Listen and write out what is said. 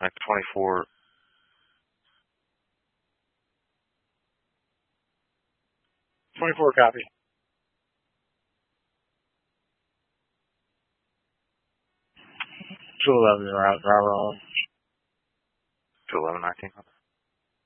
Like 24. 24 copy. 211 route. 211, 19.